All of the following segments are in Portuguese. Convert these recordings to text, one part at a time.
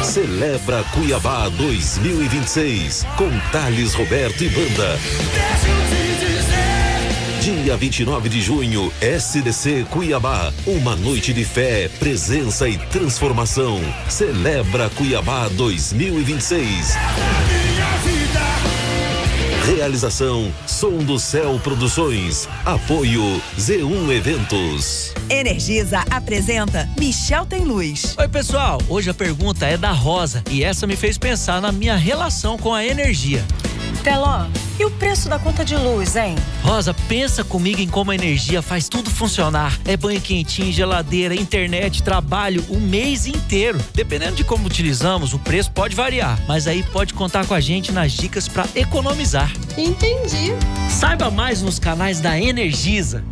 Celebra Cuiabá 2026 com Thales Roberto e banda. Dia 29 de junho, SDC Cuiabá. Uma noite de fé, presença e transformação. Celebra Cuiabá 2026. Realização Som do Céu Produções. Apoio Z1 Eventos. Energisa apresenta Michel Tem Luz. Oi pessoal, hoje a pergunta é da Rosa e essa me fez pensar na minha relação com a energia. Teló, e o preço da conta de luz, hein? Rosa, pensa comigo em como a energia faz tudo funcionar. É banho quentinho, geladeira, internet, trabalho, o mês inteiro. Dependendo de como utilizamos, o preço pode variar, mas aí pode contar com a gente nas dicas para economizar. Entendi. Saiba mais nos canais da Energisa.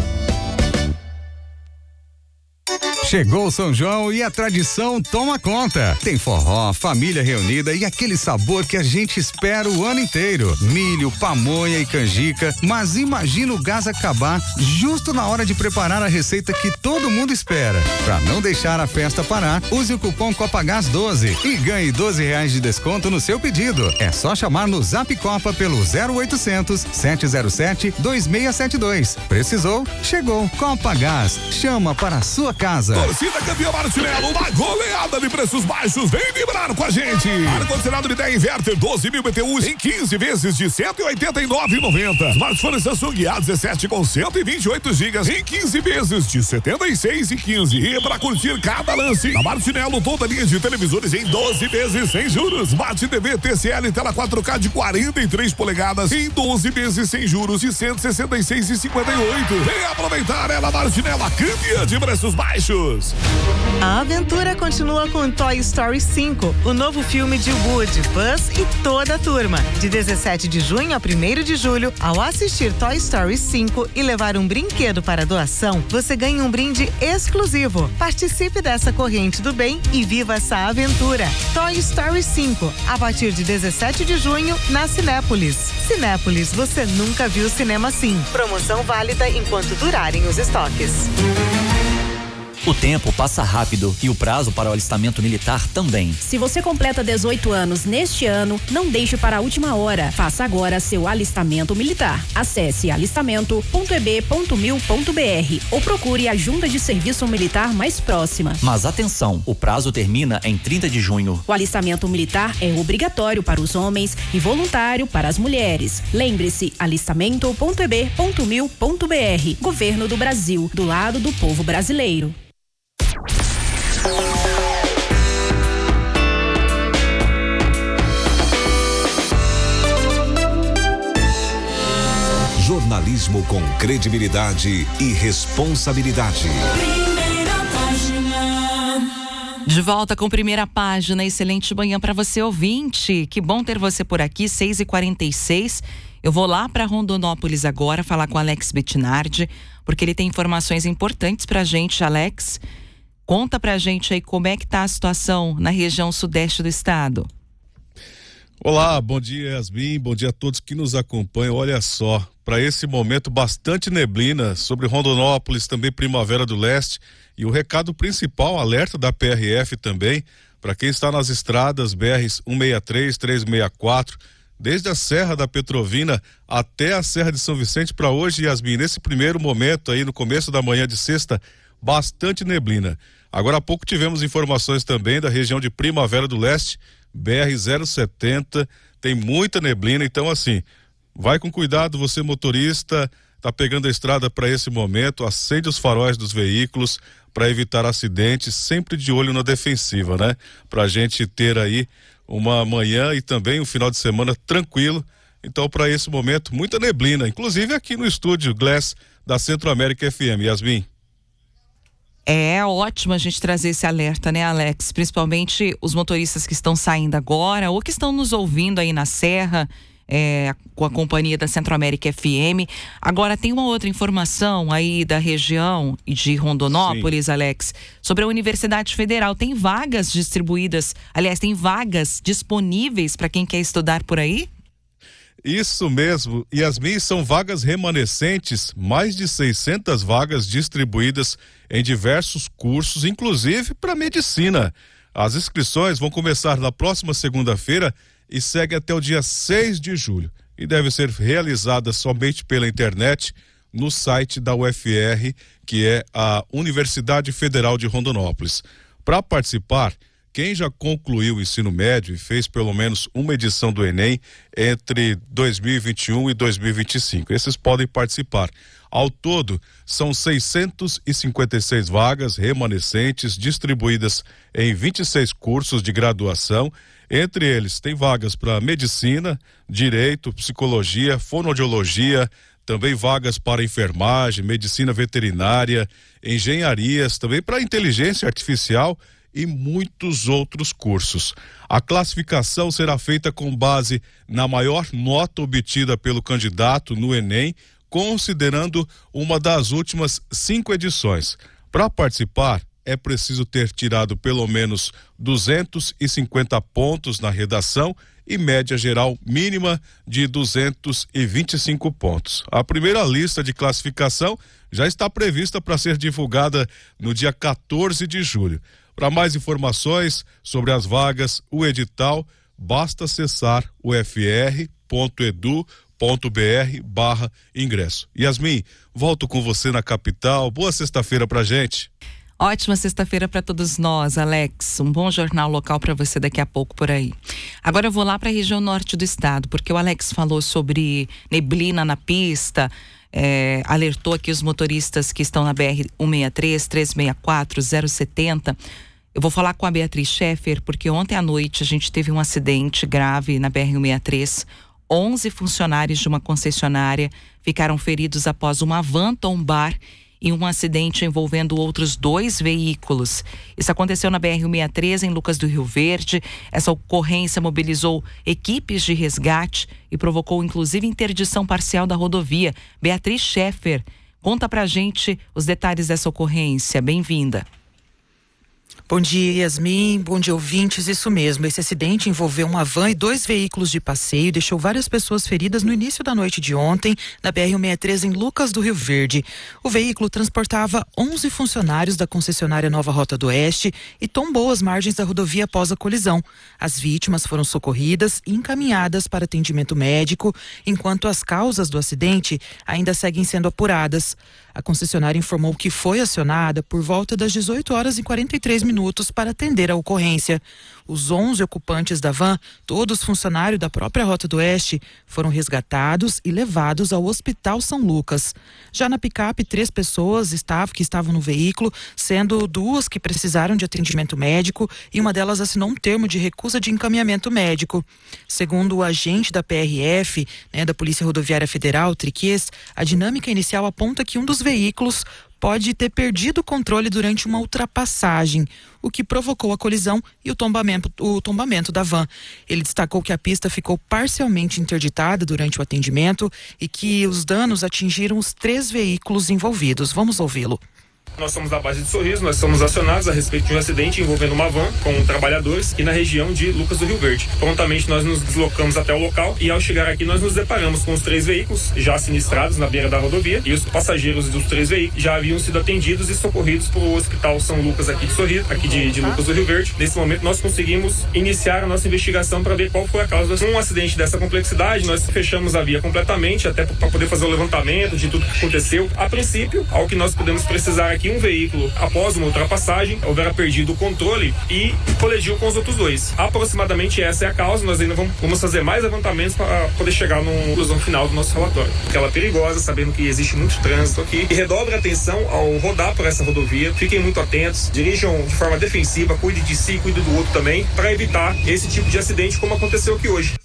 Chegou o São João e a tradição toma conta. Tem forró, família reunida e aquele sabor que a gente espera o ano inteiro. Milho, pamonha e canjica. Mas imagina o gás acabar justo na hora de preparar a receita que todo mundo espera. Pra não deixar a festa parar, use o cupom Copagás 12 e ganhe R$12 de desconto no seu pedido. É só chamar no Zap Copa pelo 0800 707 2672. Precisou? Chegou. Copagás. Chama para a sua casa. Torcida campeã Martinello, uma goleada de preços baixos, vem vibrar com a gente. Ar-condicionado de 10 inverter, 12.000 BTUs em 15 vezes de R$189,90. Smartphone Samsung A17 com 128 GB em 15 vezes de R$76,15. E pra curtir cada lance, na Martinello, toda linha de televisores em 12 vezes sem juros. Smart TV TCL tela 4K de 43 polegadas em 12 vezes sem juros de R$166,58. Vem aproveitar ela, Martinello, a campeã de preços baixos. A aventura continua com Toy Story 5, o novo filme de Woody, Buzz e toda a turma. De 17 de junho a 1º de julho, ao assistir Toy Story 5 e levar um brinquedo para doação, você ganha um brinde exclusivo. Participe dessa corrente do bem e viva essa aventura. Toy Story 5, a partir de 17 de junho, na Cinépolis. Cinépolis, você nunca viu cinema assim. Promoção válida enquanto durarem os estoques. O tempo passa rápido e o prazo para o alistamento militar também. Se você completa 18 anos neste ano, não deixe para a última hora. Faça agora seu alistamento militar. Acesse alistamento.eb.mil.br ou procure a junta de serviço militar mais próxima. Mas atenção, o prazo termina em 30 de junho. O alistamento militar é obrigatório para os homens e voluntário para as mulheres. Lembre-se, alistamento.eb.mil.br. Governo do Brasil, do lado do povo brasileiro. Jornalismo com credibilidade e responsabilidade. De volta com Primeira Página. Excelente manhã para você, ouvinte. Que bom ter você por aqui, 6h46. Eu vou lá para Rondonópolis agora falar com Alex Bettinardi, porque ele tem informações importantes pra gente. Alex, conta pra gente aí como é que tá a situação na região sudeste do estado. Olá, bom dia Yasmin, bom dia a todos que nos acompanham. Olha só, para esse momento bastante neblina sobre Rondonópolis, também Primavera do Leste, e o recado principal, alerta da PRF também, para quem está nas estradas BRs 163, 364, desde a Serra da Petrovina até a Serra de São Vicente. Para hoje, Yasmin, nesse primeiro momento aí no começo da manhã de sexta, bastante neblina. Agora há pouco tivemos informações também da região de Primavera do Leste, BR-070, tem muita neblina, então assim, vai com cuidado você motorista, tá pegando a estrada para esse momento, acende os faróis dos veículos para evitar acidentes, sempre de olho na defensiva, né? Pra gente ter aí uma manhã e também um final de semana tranquilo. Então, para esse momento, muita neblina, inclusive aqui no estúdio Glass da Centro-América FM. Yasmin. É ótimo a gente trazer esse alerta, né, Alex? Principalmente os motoristas que estão saindo agora ou que estão nos ouvindo aí na Serra, com a companhia da Centro-América FM. Agora, tem uma outra informação aí da região de Rondonópolis, sim, Alex, sobre a Universidade Federal. Tem vagas distribuídas, aliás, tem vagas disponíveis para quem quer estudar por aí? Isso mesmo, Yasmin, são vagas remanescentes, mais de 600 vagas distribuídas em diversos cursos, inclusive para medicina. As inscrições vão começar na próxima segunda-feira e segue até o dia 6 de julho. E deve ser realizada somente pela internet no site da UFR, que é a Universidade Federal de Rondonópolis. Para participar, quem já concluiu o ensino médio e fez pelo menos uma edição do Enem entre 2021 e 2025, esses podem participar. Ao todo, são 656 vagas remanescentes distribuídas em 26 cursos de graduação. Entre eles, tem vagas para medicina, direito, psicologia, fonoaudiologia, também vagas para enfermagem, medicina veterinária, engenharias, também para inteligência artificial e muitos outros cursos. A classificação será feita com base na maior nota obtida pelo candidato no Enem, considerando uma das últimas 5 edições. Para participar, é preciso ter tirado pelo menos 250 pontos na redação e média geral mínima de 225 pontos. A primeira lista de classificação já está prevista para ser divulgada no dia 14 de julho. Para mais informações sobre as vagas, o edital, basta acessar ufr.edu.br/ingresso. Yasmin, volto com você na capital. Boa sexta-feira pra gente. Ótima sexta-feira para todos nós, Alex. Um bom jornal local para você daqui a pouco por aí. Agora eu vou lá para a região norte do estado, porque o Alex falou sobre neblina na pista, alertou aqui os motoristas que estão na BR-163, 364, 070. Eu vou falar com a Beatriz Scheffer, porque ontem à noite a gente teve um acidente grave na BR-163. 11 funcionários de uma concessionária ficaram feridos após uma van tombar em um acidente envolvendo outros 2 veículos. Isso aconteceu na BR-163, em Lucas do Rio Verde. Essa ocorrência mobilizou equipes de resgate e provocou, inclusive, interdição parcial da rodovia. Beatriz Scheffer, conta pra gente os detalhes dessa ocorrência. Bem-vinda. Bom dia, Yasmin. Bom dia, ouvintes. Isso mesmo, esse acidente envolveu uma van e 2 veículos de passeio e deixou várias pessoas feridas no início da noite de ontem, na BR-163, em Lucas do Rio Verde. O veículo transportava 11 funcionários da concessionária Nova Rota do Oeste e tombou às margens da rodovia após a colisão. As vítimas foram socorridas e encaminhadas para atendimento médico, enquanto as causas do acidente ainda seguem sendo apuradas. A concessionária informou que foi acionada por volta das 18 horas e 43 minutos para atender a ocorrência. Os 11 ocupantes da van, todos funcionários da própria Rota do Oeste, foram resgatados e levados ao Hospital São Lucas. Já na picape, 3 pessoas que estavam no veículo, sendo 2 que precisaram de atendimento médico e uma delas assinou um termo de recusa de encaminhamento médico. Segundo o agente da PRF, da Polícia Rodoviária Federal, Triques, a dinâmica inicial aponta que um dos veículos pode ter perdido o controle durante uma ultrapassagem, o que provocou a colisão e o tombamento da van. Ele destacou que a pista ficou parcialmente interditada durante o atendimento e que os danos atingiram os 3 veículos envolvidos. Vamos ouvi-lo. Nós somos da base de Sorriso, nós somos acionados a respeito de um acidente envolvendo uma van com trabalhadores e na região de Lucas do Rio Verde. Prontamente nós nos deslocamos até o local e ao chegar aqui nós nos deparamos com os 3 veículos já sinistrados na beira da rodovia e os passageiros dos 3 veículos já haviam sido atendidos e socorridos para o Hospital São Lucas aqui de Sorriso, aqui de Lucas do Rio Verde. Nesse momento nós conseguimos iniciar a nossa investigação para ver qual foi a causa. Um acidente dessa complexidade, nós fechamos a via completamente até para poder fazer o levantamento de tudo que aconteceu. A princípio, ao que nós podemos precisar aqui, um veículo, após uma ultrapassagem, houvera perdido o controle e colidiu com os outros 2. Aproximadamente essa é a causa. Nós ainda vamos fazer mais levantamentos para poder chegar na conclusão final do nosso relatório. Ela é perigosa, sabendo que existe muito trânsito aqui. E redobre a atenção ao rodar por essa rodovia. Fiquem muito atentos, dirijam de forma defensiva, cuide de si, cuide do outro também, para evitar esse tipo de acidente como aconteceu aqui hoje.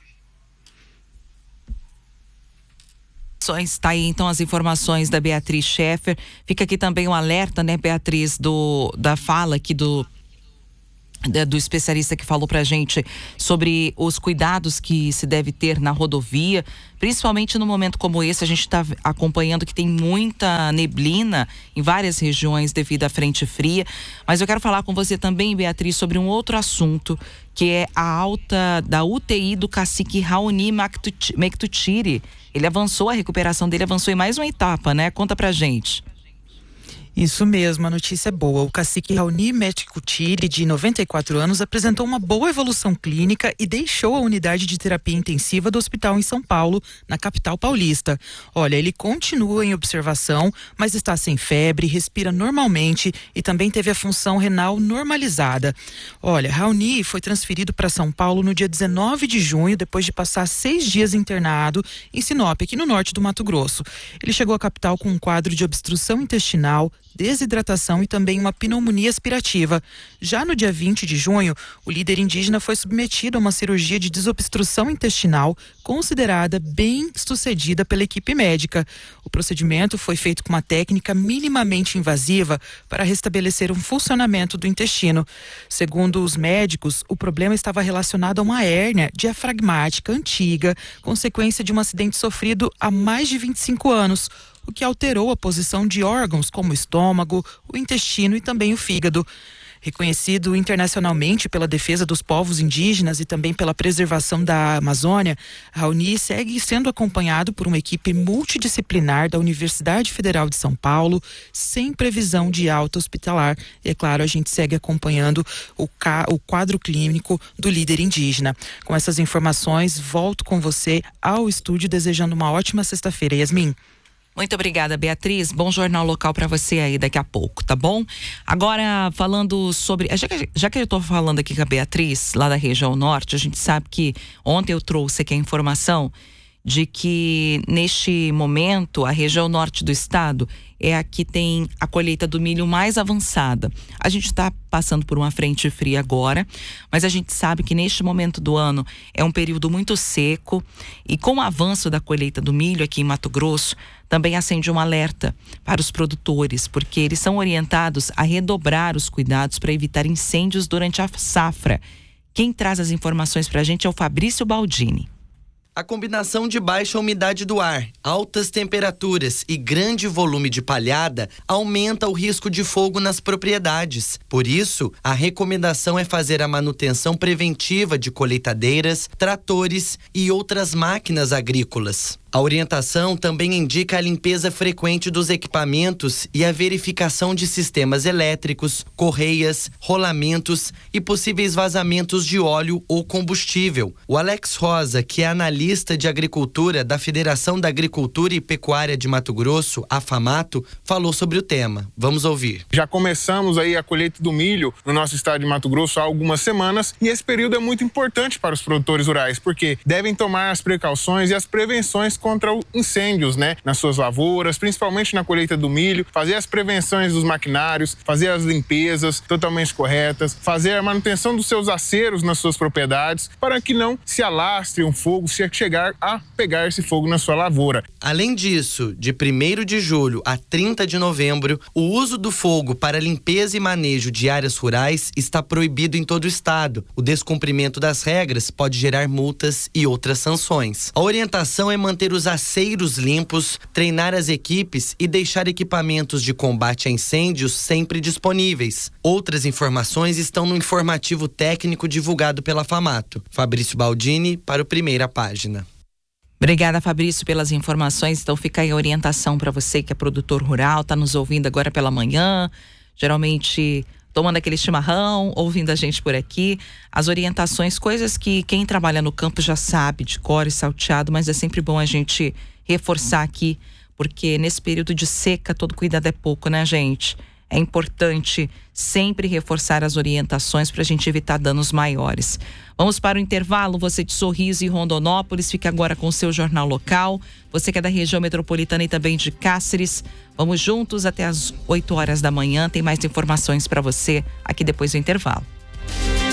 Está aí então as informações da Beatriz Scheffer. Fica aqui também um alerta, Beatriz, da fala aqui do especialista que falou pra gente sobre os cuidados que se deve ter na rodovia, principalmente no momento como esse. A gente está acompanhando que tem muita neblina em várias regiões devido à frente fria, mas eu quero falar com você também, Beatriz, sobre um outro assunto, que é a alta da UTI do cacique Raoni Mectutiri. Ele avançou, a recuperação dele avançou em mais uma etapa, Conta pra gente. Isso mesmo, a notícia é boa. O cacique Raoni Meticutiri, de 94 anos, apresentou uma boa evolução clínica e deixou a unidade de terapia intensiva do hospital em São Paulo, na capital paulista. Olha, ele continua em observação, mas está sem febre, respira normalmente e também teve a função renal normalizada. Olha, Raoni foi transferido para São Paulo no dia 19 de junho, depois de passar 6 dias internado em Sinop, aqui no norte do Mato Grosso. Ele chegou à capital com um quadro de obstrução intestinal, desidratação e também uma pneumonia aspirativa. Já no dia 20 de junho, o líder indígena foi submetido a uma cirurgia de desobstrução intestinal, considerada bem sucedida pela equipe médica. O procedimento foi feito com uma técnica minimamente invasiva para restabelecer um funcionamento do intestino. Segundo os médicos, o problema estava relacionado a uma hérnia diafragmática antiga, consequência de um acidente sofrido há mais de 25 anos, o que alterou a posição de órgãos como o estômago, o intestino e também o fígado. Reconhecido internacionalmente pela defesa dos povos indígenas e também pela preservação da Amazônia, Raoni segue sendo acompanhado por uma equipe multidisciplinar da Universidade Federal de São Paulo, sem previsão de alta hospitalar. E é claro, a gente segue acompanhando o quadro clínico do líder indígena. Com essas informações, volto com você ao estúdio, desejando uma ótima sexta-feira. Yasmin. Muito obrigada, Beatriz. Bom jornal local para você aí daqui a pouco, tá bom? Agora, falando sobre... Já que eu tô falando aqui com a Beatriz, lá da região norte, a gente sabe que ontem eu trouxe aqui a informação de que neste momento a região norte do estado é a que tem a colheita do milho mais avançada. A gente está passando por uma frente fria agora, mas a gente sabe que neste momento do ano é um período muito seco e com o avanço da colheita do milho aqui em Mato Grosso, também acende um alerta para os produtores, porque eles são orientados a redobrar os cuidados para evitar incêndios durante a safra. Quem traz as informações para a gente é o Fabrício Baldini. A combinação de baixa umidade do ar, altas temperaturas e grande volume de palhada aumenta o risco de fogo nas propriedades. Por isso, a recomendação é fazer a manutenção preventiva de colheitadeiras, tratores e outras máquinas agrícolas. A orientação também indica a limpeza frequente dos equipamentos e a verificação de sistemas elétricos, correias, rolamentos e possíveis vazamentos de óleo ou combustível. O Alex Rosa, que é analista de agricultura da Federação da Agricultura e Pecuária de Mato Grosso, a FAMATO, falou sobre o tema. Vamos ouvir. Já começamos aí a colheita do milho no nosso estado de Mato Grosso há algumas semanas e esse período é muito importante para os produtores rurais, porque devem tomar as precauções e as prevenções contra incêndios, nas suas lavouras, principalmente na colheita do milho, fazer as prevenções dos maquinários, fazer as limpezas totalmente corretas, fazer a manutenção dos seus aceros nas suas propriedades, para que não se alastre um fogo se chegar a pegar esse fogo na sua lavoura. Além disso, de 1º de julho a 30 de novembro, o uso do fogo para limpeza e manejo de áreas rurais está proibido em todo o estado. O descumprimento das regras pode gerar multas e outras sanções. A orientação é manter os aceiros limpos, treinar as equipes e deixar equipamentos de combate a incêndios sempre disponíveis. Outras informações estão no informativo técnico divulgado pela FAMATO. Fabrício Baldini para o Primeira Página. Obrigada, Fabrício, pelas informações. Então fica aí a orientação para você que é produtor rural, está nos ouvindo agora pela manhã, geralmente tomando aquele chimarrão, ouvindo a gente por aqui. As orientações, coisas que quem trabalha no campo já sabe de cor e salteado, mas é sempre bom a gente reforçar aqui, porque nesse período de seca todo cuidado é pouco, né, gente? É importante sempre reforçar as orientações para a gente evitar danos maiores. Vamos para o intervalo. Você de Sorriso e Rondonópolis, fica agora com o seu jornal local. Você que é da região metropolitana e também de Cáceres, vamos juntos até as 8 horas da manhã. Tem mais informações para você aqui depois do intervalo.